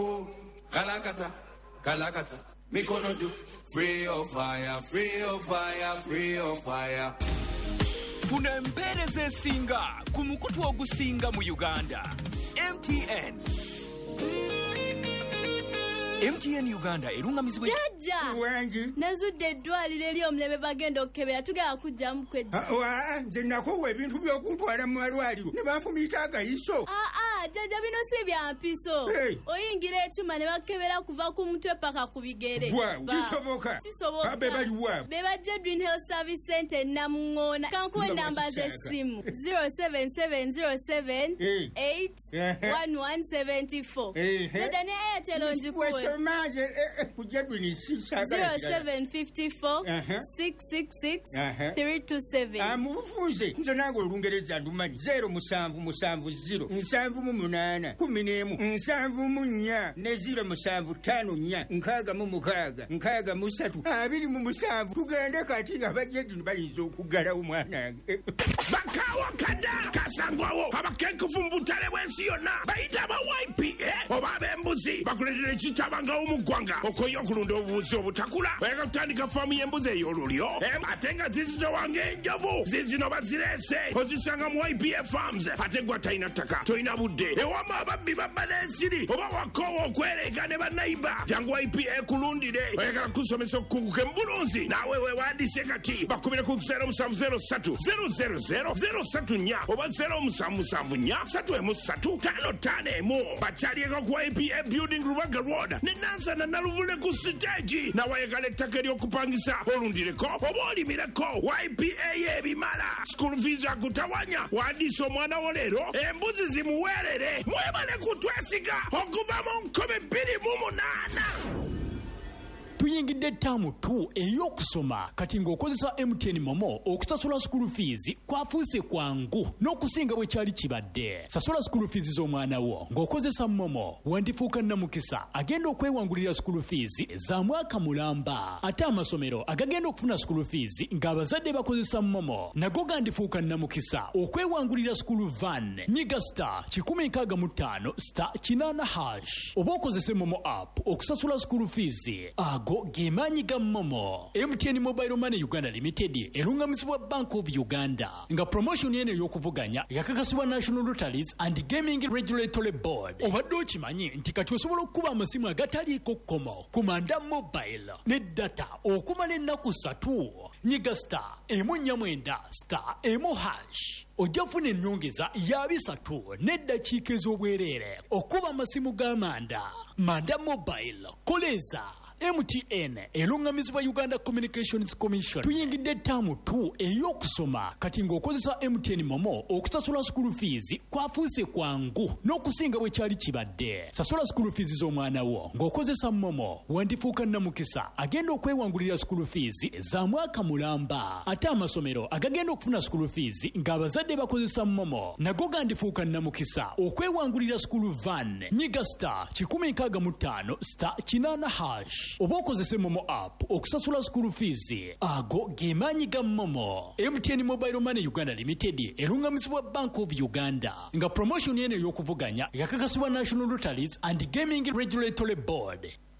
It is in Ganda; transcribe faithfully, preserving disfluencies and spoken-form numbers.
Galakata, Galakata, Mikono ju, free of fire, free of fire, free of fire. Kuna empereze singa, kumukutu ogusinga mu Uganda. M T N. M T N Uganda erungamizibwe Jaja Wanji nazudde eddwaliro eri omulebe bagenda okukebera tugenda kujja mukweji wa nze nakowa ebintu by'okuntwala mu malwaliro ne banfumiita agayiso aa jaja bino si bya mpiso Hey. oyingira ekyuma ne bakebera kuva ku mutwe paka ku bigere Wa, kisoboka. kisoboka Abe bali wa? be bajja Dream Health Service Center namuŋŋoona kankuwe Nga namba bakisaka. z'essimu zero seven seven zero seven Hey. eight one one seven four Hey, hey. jaja ne Airtel onjikuwe Wesomaje kujja dwini zero seven five four Uh-huh. six six six Uh-huh. three two seven amubufunze nze nange olungereza ndumanyi zero musanvu musanvu zero nsanvu mu munaana kumi n'emu nsanvu mu nnya ne zero musanvu ttaano nnya nkaaga mu mukaaga nkaaga mu ssatu abiri mu musanvu tugende kati nga bajjedini bayinza okuggalawo mwanange bakawa kada kasangwawo abakenkufu mu butale bw'ensi yonna bayita aba Y P A oba ab'embuzi bakuletera ekitabangawo mu ggwanga okoye okulunda obubuzi obutakula oyagala kutandika faamu y'embuzi ey'olulyo ate nga zizitowanga enjovu zizino bazireese ozisanga mu Y P A Farms ate gwa talina ttaka tolina budde ewama ababbi babba n'ensiri oba wakoowa okwereega ne bannayiba jangu Y P A kulundire oyagala kusomesa okukunguka embulunzi naawe weewandiise kati bakubire ku zero musanvu zero ssatu zero zero zero zero ssatu nnya oba zero musanvu musanvu nnya ssatu emu ssatu ttaano ttaano emu bakyalieko ku Y P A Building Rubaga Road ne Nansana naluvule ku siteegi nawayagala ettaka ery'okupangisa olundireko oba olimireko Y P A y'ebimala school fees akutawanya wandiisa omwana wo leero embuzi zimuweerere mwebale kutwesiga okuva mu nkumi bbiri mu munaana tuyingidde ettaamu tu ey'okusoma kati ng'okozesa M T N Momo okusasula school fees kwafuuse kwangu n'okusinga bwe kyali kibadde. Sasula school fees z'omwana wo ng'okozesa Momo wandifuuka nnamukisa agenda okwewangulira school fees za mwaka mulamba ate amasomero agagenda okufuna school fees ng'abazadde bakozesa Momo nago gandifuuka nnamukisa okwewangulira school van nyiga star kikumi nkaaga mu ttaano star kinaana hash oba okozese Momo app okusasula school fees ago gemaanyi ga Momo. M T N Mobile Money Uganda Limited erungamizibwa Bank of Uganda nga promotion eno ey'okuvuganya yakakasibwa National Lotteries and Gaming Regulatory Board. Obadde okimanyi nti kati osobola okukuba amasimu agataliiko kkomo ku manda mobile ne data okumala ennaku ssatu nyiga star emu nnya mwenda star emu hash ojja kufuna ennyongeza ya bisatu n'eddakiika ez'obwereere okuba amasimu g'amanda manda mobile koleza M T N elungamizibwa Uganda Communications Commission. Tuyingidde ettaamu tu ey'okusoma kati ng'okozesa M T N Momo okusasula school fees kwafuuse kwangu n'okusinga bwe kyali kibadde. Sasula school fees z'omwana wo ng'okozesa Momo wandifuuka nnamukisa agenda okwewangulira school fees za mwaka mulamba ate amasomero agagenda okufuna school fees ng'abazadde bakozesa Momo nago gandifuuka nnamukisa okwewangulira school van nyiga star kikumi nkaaga mu ttaano star kinaana hash oba okozese Momo app okusasula school fees ago gemaanyi ga Momo. M T N Mobile Money Uganda Limited erungamizibwa Bank of Uganda nga promotion eno ey'okuvuganya yakakasibwa National Lotteries and Gaming Regulatory Board.